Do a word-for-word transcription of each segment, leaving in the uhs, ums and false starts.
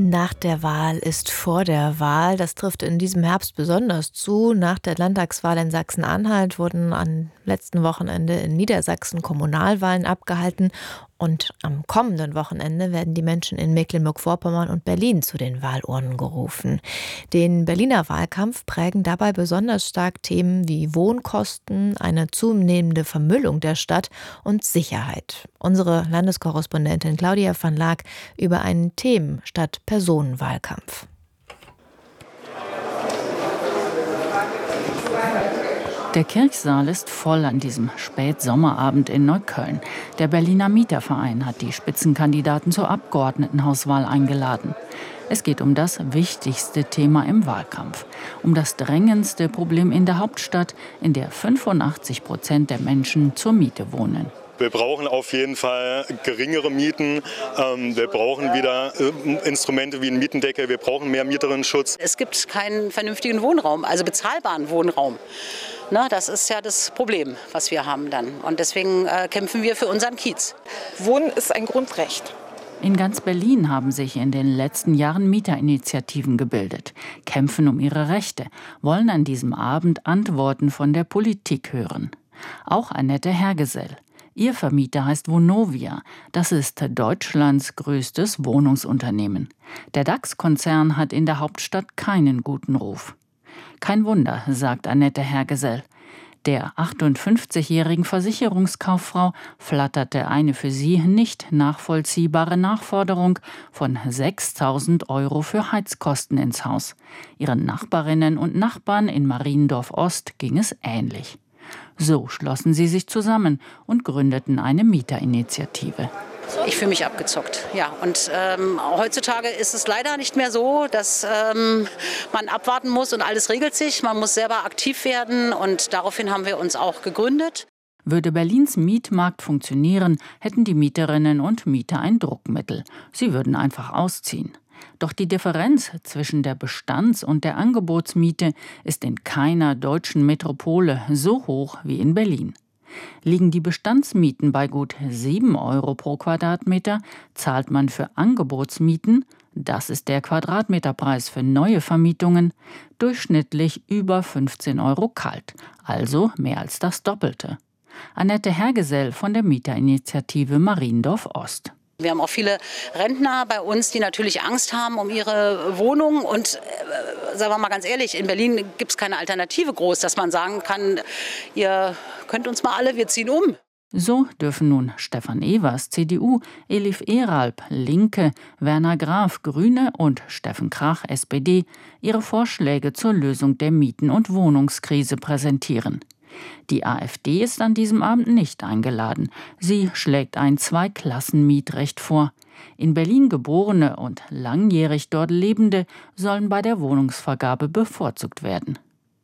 Nach der Wahl ist vor der Wahl. Das trifft in diesem Herbst besonders zu. Nach der Landtagswahl in Sachsen-Anhalt wurden am letzten Wochenende in Niedersachsen Kommunalwahlen abgehalten. Und am kommenden Wochenende werden die Menschen in Mecklenburg-Vorpommern und Berlin zu den Wahlurnen gerufen. Den Berliner Wahlkampf prägen dabei besonders stark Themen wie Wohnkosten, eine zunehmende Vermüllung der Stadt und Sicherheit. Unsere Landeskorrespondentin Claudia van Laak über einen Themen- statt Personenwahlkampf. Der Kirchsaal ist voll an diesem Spätsommerabend in Neukölln. Der Berliner Mieterverein hat die Spitzenkandidaten zur Abgeordnetenhauswahl eingeladen. Es geht um das wichtigste Thema im Wahlkampf. Um das drängendste Problem in der Hauptstadt, in der fünfundachtzig Prozent der Menschen zur Miete wohnen. Wir brauchen auf jeden Fall geringere Mieten. Wir brauchen wieder Instrumente wie einen Mietendeckel. Wir brauchen mehr Mieterinnenschutz. Es gibt keinen vernünftigen Wohnraum, also bezahlbaren Wohnraum. Na, das ist ja das Problem, was wir haben dann. Und deswegen äh, kämpfen wir für unseren Kiez. Wohnen ist ein Grundrecht. In ganz Berlin haben sich in den letzten Jahren Mieterinitiativen gebildet, kämpfen um ihre Rechte, wollen an diesem Abend Antworten von der Politik hören. Auch Annette Hergesell. Ihr Vermieter heißt Vonovia. Das ist Deutschlands größtes Wohnungsunternehmen. Der DAX-Konzern hat in der Hauptstadt keinen guten Ruf. Kein Wunder, sagt Annette Hergesell. Der achtundfünfzigjährigen Versicherungskauffrau flatterte eine für sie nicht nachvollziehbare Nachforderung von sechstausend Euro für Heizkosten ins Haus. Ihren Nachbarinnen und Nachbarn in Mariendorf Ost ging es ähnlich. So schlossen sie sich zusammen und gründeten eine Mieterinitiative. Ich fühle mich abgezockt, ja. Und ähm, heutzutage ist es leider nicht mehr so, dass ähm, man abwarten muss und alles regelt sich. Man muss selber aktiv werden und daraufhin haben wir uns auch gegründet. Würde Berlins Mietmarkt funktionieren, hätten die Mieterinnen und Mieter ein Druckmittel. Sie würden einfach ausziehen. Doch die Differenz zwischen der Bestands- und der Angebotsmiete ist in keiner deutschen Metropole so hoch wie in Berlin. Liegen die Bestandsmieten bei gut sieben Euro pro Quadratmeter, zahlt man für Angebotsmieten, das ist der Quadratmeterpreis für neue Vermietungen, durchschnittlich über fünfzehn Euro kalt, also mehr als das Doppelte. Annette Hergesell von der Mieterinitiative Mariendorf Ost. Wir haben auch viele Rentner bei uns, die natürlich Angst haben um ihre Wohnung. Und äh, sagen wir mal ganz ehrlich, in Berlin gibt es keine Alternative groß, dass man sagen kann, ihr könnt uns mal alle, wir ziehen um. So dürfen nun Stefan Evers, C D U, Elif Eralp, Linke, Werner Graf, Grüne und Steffen Krach, S P D, ihre Vorschläge zur Lösung der Mieten- und Wohnungskrise präsentieren. Die AfD ist an diesem Abend nicht eingeladen. Sie schlägt ein Zweiklassenmietrecht vor. In Berlin geborene und langjährig dort Lebende sollen bei der Wohnungsvergabe bevorzugt werden.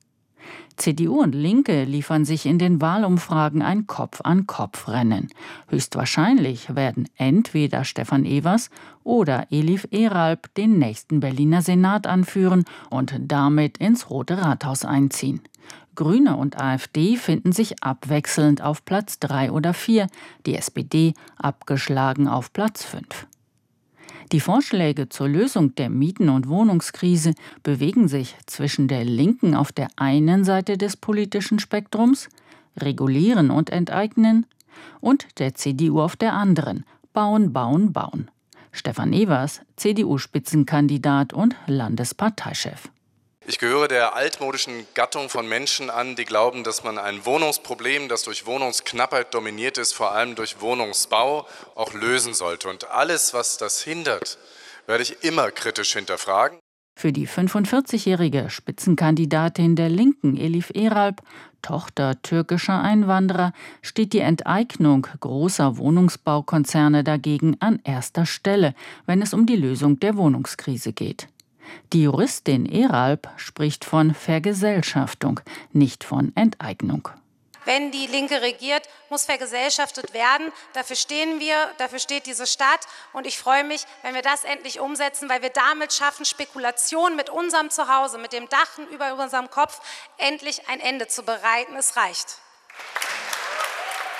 C D U und Linke liefern sich in den Wahlumfragen ein Kopf-an-Kopf-Rennen. Höchstwahrscheinlich werden entweder Stefan Evers oder Elif Eralp den nächsten Berliner Senat anführen und damit ins Rote Rathaus einziehen. Grüne und AfD finden sich abwechselnd auf Platz drei oder vier, die S P D abgeschlagen auf Platz fünf. Die Vorschläge zur Lösung der Mieten- und Wohnungskrise bewegen sich zwischen der Linken auf der einen Seite des politischen Spektrums, regulieren und enteignen, und der C D U auf der anderen, bauen, bauen, bauen. Stefan Evers, C D U-Spitzenkandidat und Landesparteichef. Ich gehöre der altmodischen Gattung von Menschen an, die glauben, dass man ein Wohnungsproblem, das durch Wohnungsknappheit dominiert ist, vor allem durch Wohnungsbau, auch lösen sollte. Und alles, was das hindert, werde ich immer kritisch hinterfragen. Für die fünfundvierzigjährige Spitzenkandidatin der Linken, Elif Eralp, Tochter türkischer Einwanderer, steht die Enteignung großer Wohnungsbaukonzerne dagegen an erster Stelle, wenn es um die Lösung der Wohnungskrise geht. Die Juristin Eralp spricht von Vergesellschaftung, nicht von Enteignung. Wenn die Linke regiert, muss vergesellschaftet werden. Dafür stehen wir, dafür steht diese Stadt. Und ich freue mich, wenn wir das endlich umsetzen, weil wir damit schaffen, Spekulation mit unserem Zuhause, mit dem Dach über unserem Kopf, endlich ein Ende zu bereiten. Es reicht.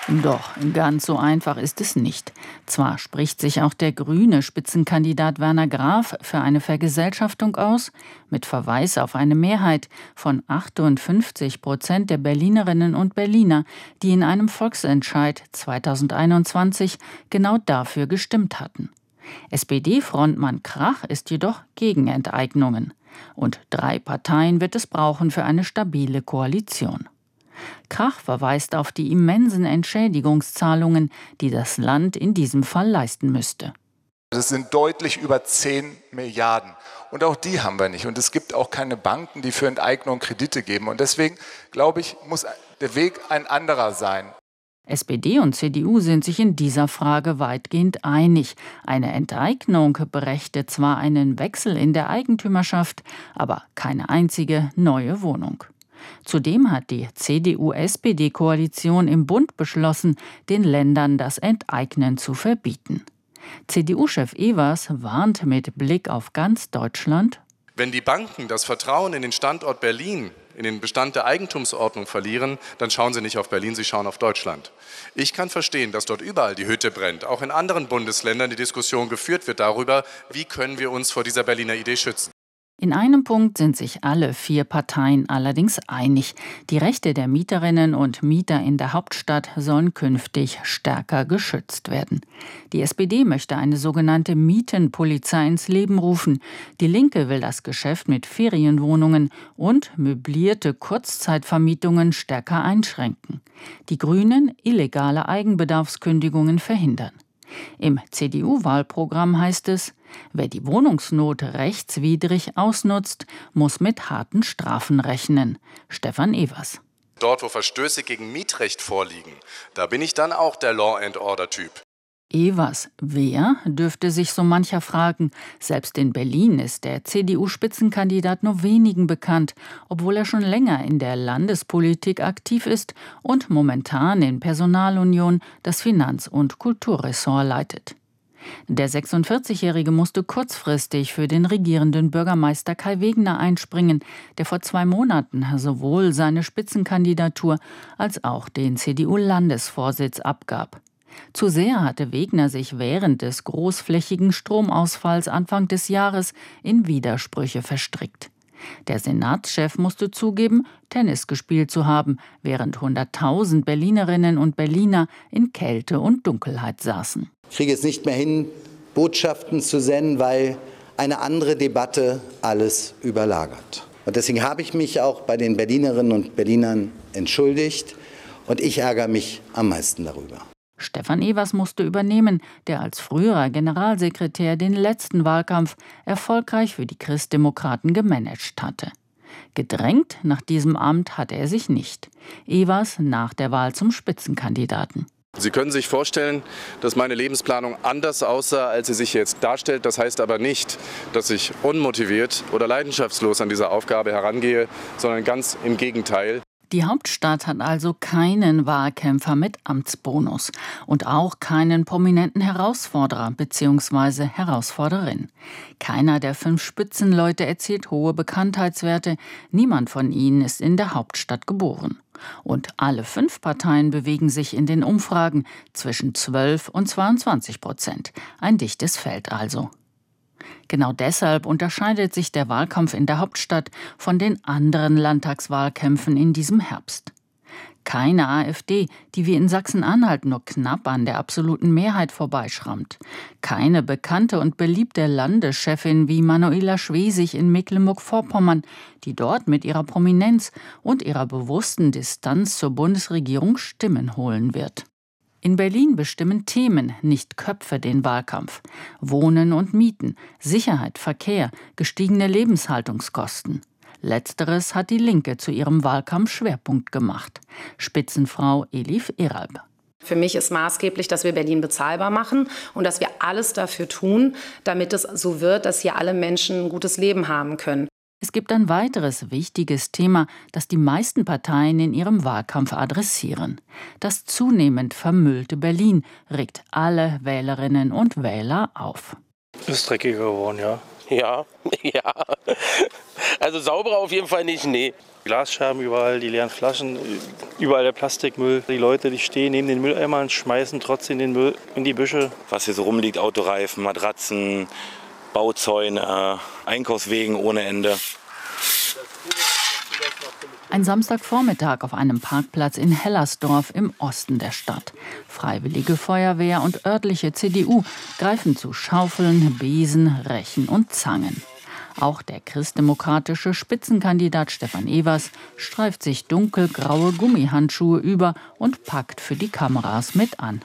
Doch ganz so einfach ist es nicht. Zwar spricht sich auch der grüne Spitzenkandidat Werner Graf für eine Vergesellschaftung aus, mit Verweis auf eine Mehrheit von achtundfünfzig Prozent der Berlinerinnen und Berliner, die in einem Volksentscheid zweitausendeinundzwanzig genau dafür gestimmt hatten. S P D-Frontmann Krach ist jedoch gegen Enteignungen. Und drei Parteien wird es brauchen für eine stabile Koalition. Krach verweist auf die immensen Entschädigungszahlungen, die das Land in diesem Fall leisten müsste. Das sind deutlich über zehn Milliarden. Und auch die haben wir nicht. Und es gibt auch keine Banken, die für Enteignung Kredite geben. Und deswegen, glaube ich, muss der Weg ein anderer sein. S P D und C D U sind sich in dieser Frage weitgehend einig. Eine Enteignung brächte zwar einen Wechsel in der Eigentümerschaft, aber keine einzige neue Wohnung. Zudem hat die C D U-S P D-Koalition im Bund beschlossen, den Ländern das Enteignen zu verbieten. C D U-Chef Ewers warnt mit Blick auf ganz Deutschland: Wenn die Banken das Vertrauen in den Standort Berlin, in den Bestand der Eigentumsordnung verlieren, dann schauen sie nicht auf Berlin, sie schauen auf Deutschland. Ich kann verstehen, dass dort überall die Hütte brennt. Auch in anderen Bundesländern die Diskussion geführt wird darüber, wie können wir uns vor dieser Berliner Idee schützen. In einem Punkt sind sich alle vier Parteien allerdings einig. Die Rechte der Mieterinnen und Mieter in der Hauptstadt sollen künftig stärker geschützt werden. Die S P D möchte eine sogenannte Mietenpolizei ins Leben rufen. Die Linke will das Geschäft mit Ferienwohnungen und möblierte Kurzzeitvermietungen stärker einschränken. Die Grünen illegale Eigenbedarfskündigungen verhindern. Im C D U-Wahlprogramm heißt es: Wer die Wohnungsnot rechtswidrig ausnutzt, muss mit harten Strafen rechnen. Stefan Ewers. Dort, wo Verstöße gegen Mietrecht vorliegen, da bin ich dann auch der Law-and-Order-Typ. Ewers, wer, dürfte sich so mancher fragen. Selbst in Berlin ist der C D U-Spitzenkandidat nur wenigen bekannt, obwohl er schon länger in der Landespolitik aktiv ist und momentan in Personalunion das Finanz- und Kulturressort leitet. Der sechsundvierzigjährige musste kurzfristig für den regierenden Bürgermeister Kai Wegner einspringen, der vor zwei Monaten sowohl seine Spitzenkandidatur als auch den C D U-Landesvorsitz abgab. Zu sehr hatte Wegner sich während des großflächigen Stromausfalls Anfang des Jahres in Widersprüche verstrickt. Der Senatschef musste zugeben, Tennis gespielt zu haben, während hunderttausend Berlinerinnen und Berliner in Kälte und Dunkelheit saßen. Ich kriege es nicht mehr hin, Botschaften zu senden, weil eine andere Debatte alles überlagert. Und deswegen habe ich mich auch bei den Berlinerinnen und Berlinern entschuldigt. Und ich ärgere mich am meisten darüber. Stefan Ewers musste übernehmen, der als früherer Generalsekretär den letzten Wahlkampf erfolgreich für die Christdemokraten gemanagt hatte. Gedrängt nach diesem Amt hatte er sich nicht. Ewers nach der Wahl zum Spitzenkandidaten. Sie können sich vorstellen, dass meine Lebensplanung anders aussah, als sie sich jetzt darstellt. Das heißt aber nicht, dass ich unmotiviert oder leidenschaftslos an diese Aufgabe herangehe, sondern ganz im Gegenteil. Die Hauptstadt hat also keinen Wahlkämpfer mit Amtsbonus und auch keinen prominenten Herausforderer bzw. Herausforderin. Keiner der fünf Spitzenleute erzielt hohe Bekanntheitswerte, niemand von ihnen ist in der Hauptstadt geboren. Und alle fünf Parteien bewegen sich in den Umfragen zwischen zwölf und zweiundzwanzig Prozent. Ein dichtes Feld also. Genau deshalb unterscheidet sich der Wahlkampf in der Hauptstadt von den anderen Landtagswahlkämpfen in diesem Herbst. Keine AfD, die wie in Sachsen-Anhalt nur knapp an der absoluten Mehrheit vorbeischrammt. Keine bekannte und beliebte Landeschefin wie Manuela Schwesig in Mecklenburg-Vorpommern, die dort mit ihrer Prominenz und ihrer bewussten Distanz zur Bundesregierung Stimmen holen wird. In Berlin bestimmen Themen, nicht Köpfe, den Wahlkampf. Wohnen und Mieten, Sicherheit, Verkehr, gestiegene Lebenshaltungskosten. Letzteres hat die Linke zu ihrem Wahlkampfschwerpunkt gemacht. Spitzenfrau Elif Eralb. Für mich ist maßgeblich, dass wir Berlin bezahlbar machen und dass wir alles dafür tun, damit es so wird, dass hier alle Menschen ein gutes Leben haben können. Es gibt ein weiteres wichtiges Thema, das die meisten Parteien in ihrem Wahlkampf adressieren. Das zunehmend vermüllte Berlin regt alle Wählerinnen und Wähler auf. Ist dreckiger geworden, ja. Ja, ja. Also sauberer auf jeden Fall nicht, nee. Glasscherben überall, die leeren Flaschen, überall der Plastikmüll. Die Leute, die stehen neben den Mülleimern, schmeißen trotzdem den Müll in die Büsche. Was hier so rumliegt, Autoreifen, Matratzen, Bauzäune, Einkaufswegen ohne Ende. Ein Samstagvormittag auf einem Parkplatz in Hellersdorf im Osten der Stadt. Freiwillige Feuerwehr und örtliche C D U greifen zu Schaufeln, Besen, Rechen und Zangen. Auch der christdemokratische Spitzenkandidat Stefan Evers streift sich dunkelgraue Gummihandschuhe über und packt für die Kameras mit an.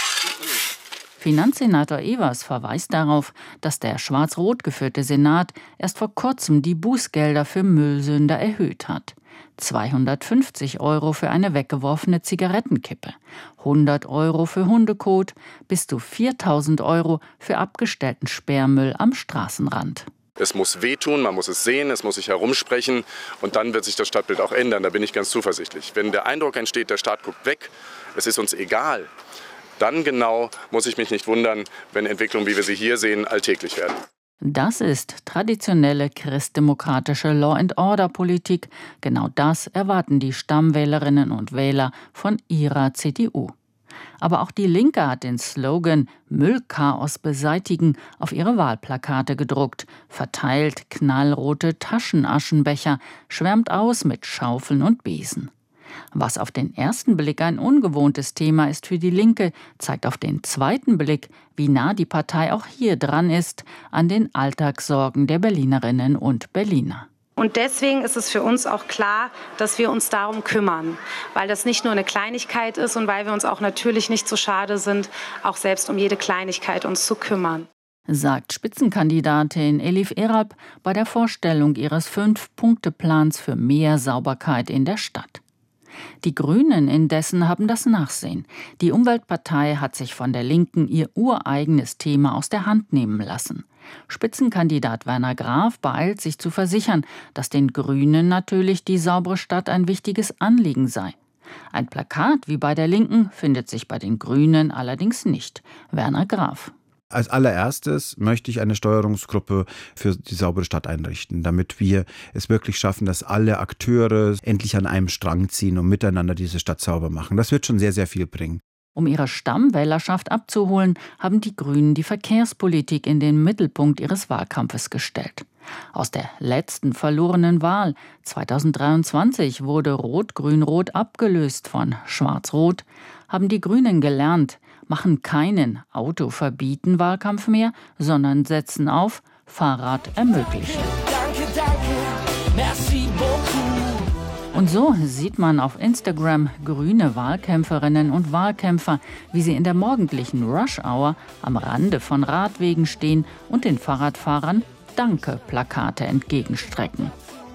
Finanzsenator Evers verweist darauf, dass der schwarz-rot geführte Senat erst vor kurzem die Bußgelder für Müllsünder erhöht hat. zweihundertfünfzig Euro für eine weggeworfene Zigarettenkippe, hundert Euro für Hundekot, bis zu viertausend Euro für abgestellten Sperrmüll am Straßenrand. Es muss wehtun, man muss es sehen, es muss sich herumsprechen und dann wird sich das Stadtbild auch ändern, da bin ich ganz zuversichtlich. Wenn der Eindruck entsteht, der Staat guckt weg, es ist uns egal, dann genau muss ich mich nicht wundern, wenn Entwicklungen, wie wir sie hier sehen, alltäglich werden. Das ist traditionelle christdemokratische Law-and-Order-Politik. Genau das erwarten die Stammwählerinnen und Wähler von ihrer C D U. Aber auch die Linke hat den Slogan »Müllchaos beseitigen« auf ihre Wahlplakate gedruckt, verteilt knallrote Taschenaschenbecher, schwärmt aus mit Schaufeln und Besen. Was auf den ersten Blick ein ungewohntes Thema ist für die Linke, zeigt auf den zweiten Blick, wie nah die Partei auch hier dran ist an den Alltagssorgen der Berlinerinnen und Berliner. Und deswegen ist es für uns auch klar, dass wir uns darum kümmern, weil das nicht nur eine Kleinigkeit ist und weil wir uns auch natürlich nicht so schade sind, auch selbst um jede Kleinigkeit uns zu kümmern. Sagt Spitzenkandidatin Elif Eralp bei der Vorstellung ihres Fünf-Punkte-Plans für mehr Sauberkeit in der Stadt. Die Grünen indessen haben das Nachsehen. Die Umweltpartei hat sich von der Linken ihr ureigenes Thema aus der Hand nehmen lassen. Spitzenkandidat Werner Graf beeilt sich zu versichern, dass den Grünen natürlich die saubere Stadt ein wichtiges Anliegen sei. Ein Plakat wie bei der Linken findet sich bei den Grünen allerdings nicht. Werner Graf. Als allererstes möchte ich eine Steuerungsgruppe für die saubere Stadt einrichten, damit wir es wirklich schaffen, dass alle Akteure endlich an einem Strang ziehen und miteinander diese Stadt sauber machen. Das wird schon sehr, sehr viel bringen. Um ihre Stammwählerschaft abzuholen, haben die Grünen die Verkehrspolitik in den Mittelpunkt ihres Wahlkampfes gestellt. Aus der letzten verlorenen Wahl zweitausenddreiundzwanzig wurde Rot-Grün-Rot abgelöst von Schwarz-Rot, haben die Grünen gelernt, machen keinen Autoverbieten-Wahlkampf mehr, sondern setzen auf Fahrrad ermöglichen. Danke, danke, merci beaucoup. Und so sieht man auf Instagram grüne Wahlkämpferinnen und Wahlkämpfer, wie sie in der morgendlichen Rush-Hour am Rande von Radwegen stehen und den Fahrradfahrern Danke-Plakate entgegenstrecken.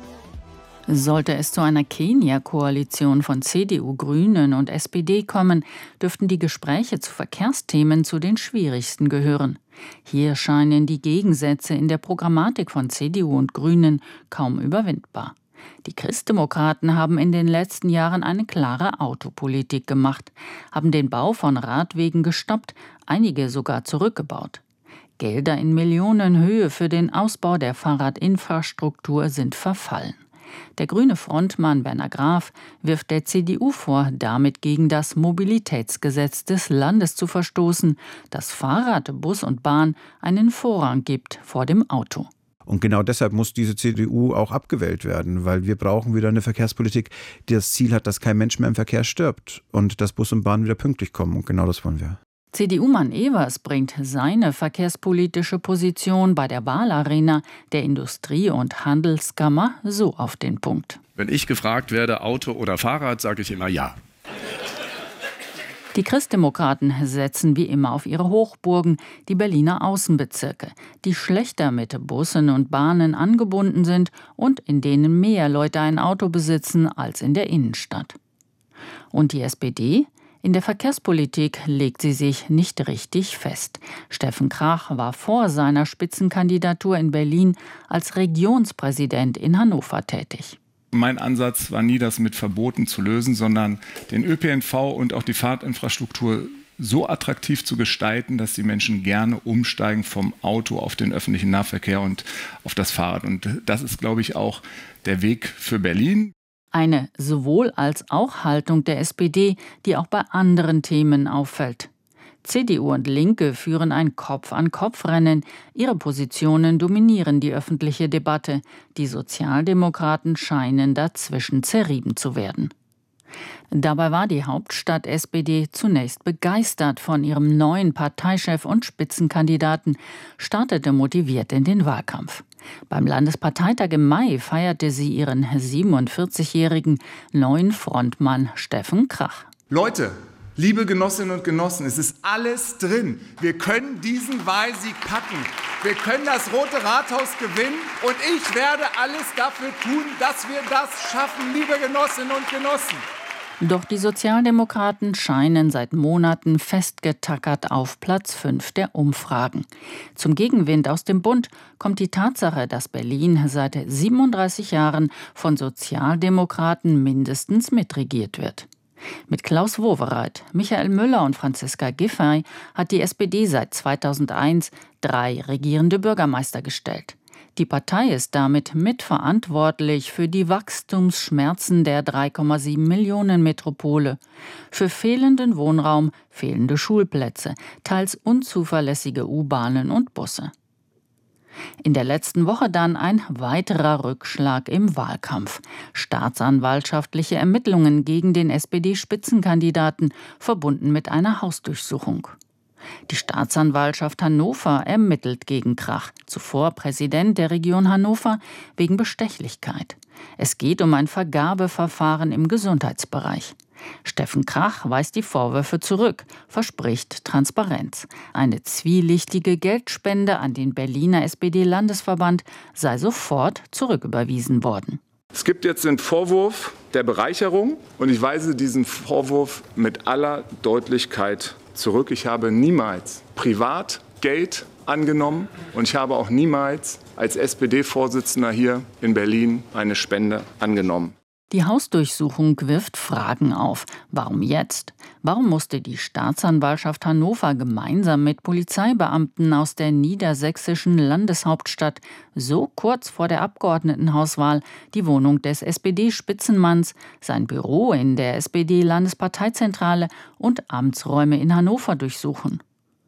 Sollte es zu einer Kenia-Koalition von C D U, Grünen und S P D kommen, dürften die Gespräche zu Verkehrsthemen zu den schwierigsten gehören. Hier scheinen die Gegensätze in der Programmatik von C D U und Grünen kaum überwindbar. Die Christdemokraten haben in den letzten Jahren eine klare Autopolitik gemacht, haben den Bau von Radwegen gestoppt, einige sogar zurückgebaut. Gelder in Millionenhöhe für den Ausbau der Fahrradinfrastruktur sind verfallen. Der grüne Frontmann Werner Graf wirft der C D U vor, damit gegen das Mobilitätsgesetz des Landes zu verstoßen, das Fahrrad, Bus und Bahn einen Vorrang gibt vor dem Auto. Und genau deshalb muss diese C D U auch abgewählt werden, weil wir brauchen wieder eine Verkehrspolitik, die das Ziel hat, dass kein Mensch mehr im Verkehr stirbt und dass Bus und Bahn wieder pünktlich kommen. Und genau das wollen wir. C D U-Mann Evers bringt seine verkehrspolitische Position bei der Wahlarena der Industrie- und Handelskammer so auf den Punkt. Wenn ich gefragt werde, Auto oder Fahrrad, sage ich immer ja. Die Christdemokraten setzen wie immer auf ihre Hochburgen, die Berliner Außenbezirke, die schlechter mit Bussen und Bahnen angebunden sind und in denen mehr Leute ein Auto besitzen als in der Innenstadt. Und die S P D? In der Verkehrspolitik legt sie sich nicht richtig fest. Steffen Krach war vor seiner Spitzenkandidatur in Berlin als Regionspräsident in Hannover tätig. Mein Ansatz war nie, das mit Verboten zu lösen, sondern den Ö P N V und auch die Fahrtinfrastruktur so attraktiv zu gestalten, dass die Menschen gerne umsteigen vom Auto auf den öffentlichen Nahverkehr und auf das Fahrrad. Und das ist, glaube ich, auch der Weg für Berlin. Eine sowohl als auch Haltung der S P D, die auch bei anderen Themen auffällt. C D U und Linke führen ein Kopf-an-Kopf-Rennen. Ihre Positionen dominieren die öffentliche Debatte. Die Sozialdemokraten scheinen dazwischen zerrieben zu werden. Dabei war die Hauptstadt-S P D zunächst begeistert von ihrem neuen Parteichef und Spitzenkandidaten, startete motiviert in den Wahlkampf. Beim Landesparteitag im Mai feierte sie ihren siebenundvierzigjährigen neuen Frontmann Steffen Krach. Leute, liebe Genossinnen und Genossen, es ist alles drin. Wir können diesen Wahlsieg packen. Wir können das Rote Rathaus gewinnen und ich werde alles dafür tun, dass wir das schaffen, liebe Genossinnen und Genossen. Doch die Sozialdemokraten scheinen seit Monaten festgetackert auf Platz fünf der Umfragen. Zum Gegenwind aus dem Bund kommt die Tatsache, dass Berlin seit siebenunddreißig Jahren von Sozialdemokraten mindestens mitregiert wird. Mit Klaus Wowereit, Michael Müller und Franziska Giffey hat die S P D seit zweitausendeins drei regierende Bürgermeister gestellt. Die Partei ist damit mitverantwortlich für die Wachstumsschmerzen der drei Komma sieben Millionen Metropole, für fehlenden Wohnraum, fehlende Schulplätze, teils unzuverlässige U-Bahnen und Busse. In der letzten Woche dann ein weiterer Rückschlag im Wahlkampf. Staatsanwaltschaftliche Ermittlungen gegen den S P D-Spitzenkandidaten, verbunden mit einer Hausdurchsuchung. Die Staatsanwaltschaft Hannover ermittelt gegen Krach, zuvor Präsident der Region Hannover, wegen Bestechlichkeit. Es geht um ein Vergabeverfahren im Gesundheitsbereich. Steffen Krach weist die Vorwürfe zurück, verspricht Transparenz. Eine zwielichtige Geldspende an den Berliner S P D-Landesverband sei sofort zurücküberwiesen worden. Es gibt jetzt den Vorwurf der Bereicherung und ich weise diesen Vorwurf mit aller Deutlichkeit zurück. Ich habe niemals privat Geld angenommen und ich habe auch niemals als S P D-Vorsitzender hier in Berlin eine Spende angenommen. Die Hausdurchsuchung wirft Fragen auf. Warum jetzt? Warum musste die Staatsanwaltschaft Hannover gemeinsam mit Polizeibeamten aus der niedersächsischen Landeshauptstadt so kurz vor der Abgeordnetenhauswahl die Wohnung des S P D-Spitzenmanns, sein Büro in der S P D-Landesparteizentrale und Amtsräume in Hannover durchsuchen?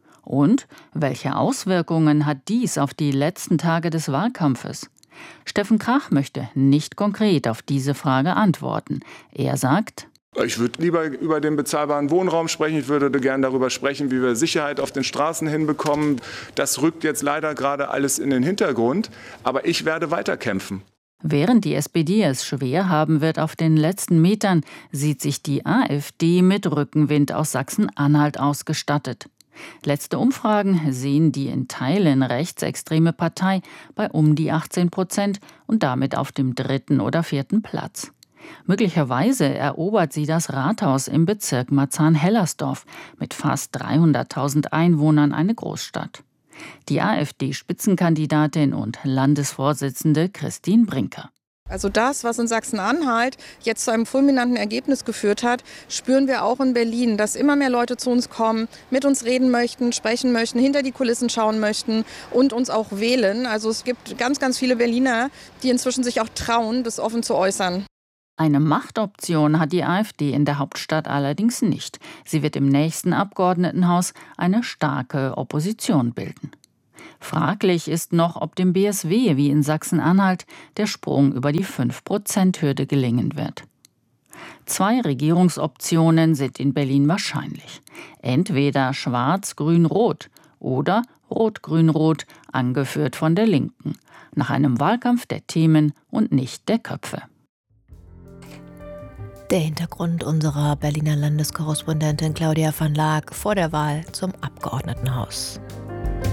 Und welche Auswirkungen hat dies auf die letzten Tage des Wahlkampfes? Steffen Krach möchte nicht konkret auf diese Frage antworten. Er sagt: Ich würde lieber über den bezahlbaren Wohnraum sprechen. Ich würde gerne darüber sprechen, wie wir Sicherheit auf den Straßen hinbekommen. Das rückt jetzt leider gerade alles in den Hintergrund. Aber ich werde weiterkämpfen. Während die S P D es schwer haben wird auf den letzten Metern, sieht sich die AfD mit Rückenwind aus Sachsen-Anhalt ausgestattet. Letzte Umfragen sehen die in Teilen rechtsextreme Partei bei um die achtzehn Prozent und damit auf dem dritten oder vierten Platz. Möglicherweise erobert sie das Rathaus im Bezirk Marzahn-Hellersdorf mit fast dreihunderttausend Einwohnern, eine Großstadt. Die AfD-Spitzenkandidatin und Landesvorsitzende Christine Brinker. Also das, was in Sachsen-Anhalt jetzt zu einem fulminanten Ergebnis geführt hat, spüren wir auch in Berlin, dass immer mehr Leute zu uns kommen, mit uns reden möchten, sprechen möchten, hinter die Kulissen schauen möchten und uns auch wählen. Also es gibt ganz, ganz viele Berliner, die inzwischen sich auch trauen, das offen zu äußern. Eine Machtoption hat die AfD in der Hauptstadt allerdings nicht. Sie wird im nächsten Abgeordnetenhaus eine starke Opposition bilden. Fraglich ist noch, ob dem B S W wie in Sachsen-Anhalt der Sprung über die fünf Prozent Hürde gelingen wird. Zwei Regierungsoptionen sind in Berlin wahrscheinlich. Entweder Schwarz-Grün-Rot oder Rot-Grün-Rot, angeführt von der Linken. Nach einem Wahlkampf der Themen und nicht der Köpfe. Der Hintergrund unserer Berliner Landeskorrespondentin Claudia van Laak vor der Wahl zum Abgeordnetenhaus.